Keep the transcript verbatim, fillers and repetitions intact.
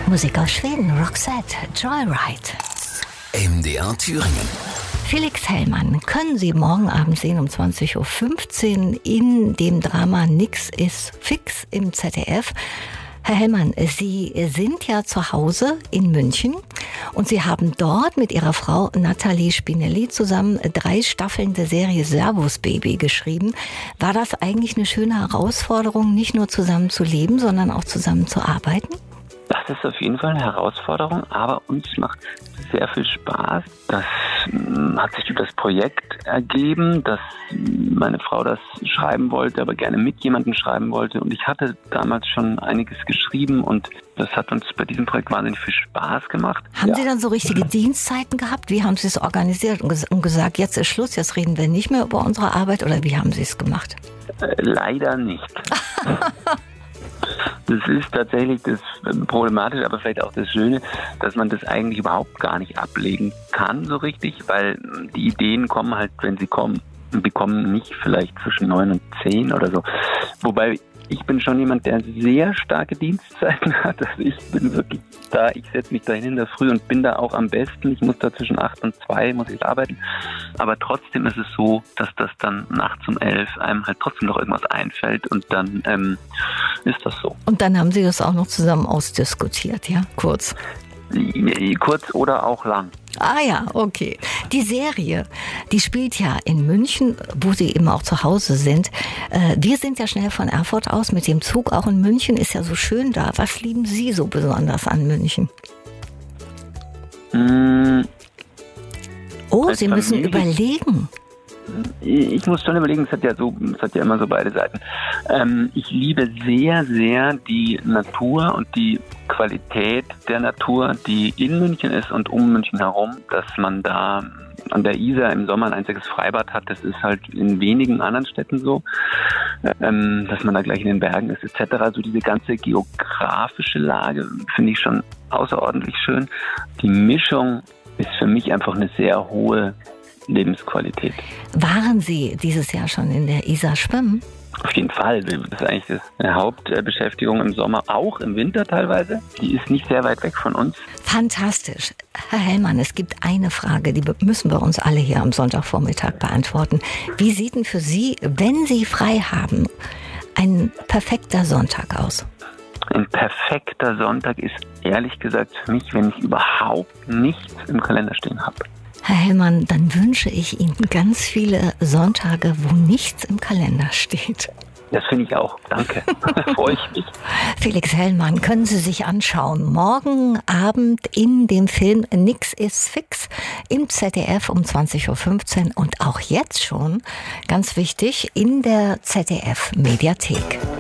Musik aus Schweden, Roxette, Joyride. M D R Thüringen. Felix Hellmann können Sie morgen Abend sehen um zwanzig Uhr fünfzehn in dem Drama Nix ist fix im Z D F. Herr Hellmann, Sie sind ja zu Hause in München und Sie haben dort mit Ihrer Frau Nathalie Spinelli zusammen drei Staffeln der Serie Servus Baby geschrieben. War das eigentlich eine schöne Herausforderung, nicht nur zusammen zu leben, sondern auch zusammen zu arbeiten? Das ist auf jeden Fall eine Herausforderung, aber uns macht es sehr viel Spaß. Das hat sich über das Projekt ergeben, dass meine Frau das schreiben wollte, aber gerne mit jemandem schreiben wollte. Und ich hatte damals schon einiges geschrieben und das hat uns bei diesem Projekt wahnsinnig viel Spaß gemacht. Haben ja. Sie dann so richtige Dienstzeiten gehabt? Wie haben Sie es organisiert und, ges- und gesagt, jetzt ist Schluss, jetzt reden wir nicht mehr über unsere Arbeit, oder wie haben Sie es gemacht? Äh, leider nicht. Das ist tatsächlich das Problematische, aber vielleicht auch das Schöne, dass man das eigentlich überhaupt gar nicht ablegen kann so richtig, weil die Ideen kommen halt, wenn sie kommen. Und die kommen nicht vielleicht zwischen neun und zehn oder so. Wobei ich bin schon jemand, der sehr starke Dienstzeiten hat. Also ich bin wirklich da, ich setze mich da hin in der Früh und bin da auch am besten. Ich muss da zwischen acht und zwei muss ich arbeiten. Aber trotzdem ist es so, dass das dann nachts um elf einem halt trotzdem noch irgendwas einfällt und dann ähm, ist das so. Und dann haben Sie das auch noch zusammen ausdiskutiert, ja? Kurz. Kurz oder auch lang. Ah ja, okay. Die Serie, die spielt ja in München, wo Sie eben auch zu Hause sind. Äh, wir sind ja schnell von Erfurt aus mit dem Zug, auch in München, ist ja so schön da. Was lieben Sie so besonders an München? Mmh, oh, Sie müssen Familie. überlegen. Ich muss schon überlegen, es hat ja so, es hat ja immer so beide Seiten. Ähm, ich liebe sehr, sehr die Natur und die Qualität der Natur, die in München ist und um München herum, dass man da an der Isar im Sommer ein einziges Freibad hat. Das ist halt in wenigen anderen Städten so, ähm, dass man da gleich in den Bergen ist et cetera. Also diese ganze geografische Lage finde ich schon außerordentlich schön. Die Mischung ist für mich einfach eine sehr hohe Lebensqualität. Waren Sie dieses Jahr schon in der Isar schwimmen? Auf jeden Fall. Das ist eigentlich eine Hauptbeschäftigung im Sommer, auch im Winter teilweise. Die ist nicht sehr weit weg von uns. Fantastisch. Herr Hellmann, es gibt eine Frage, die müssen wir uns alle hier am Sonntagvormittag beantworten. Wie sieht denn für Sie, wenn Sie frei haben, ein perfekter Sonntag aus? Ein perfekter Sonntag ist ehrlich gesagt für mich, wenn ich überhaupt nichts im Kalender stehen habe. Herr Hellmann, dann wünsche ich Ihnen ganz viele Sonntage, wo nichts im Kalender steht. Das finde ich auch. Danke. Da freue ich mich. Felix Hellmann können Sie sich anschauen. Morgen Abend in dem Film Nix ist fix im Z D F um zwanzig Uhr fünfzehn und auch jetzt schon, ganz wichtig, in der Z D F Mediathek.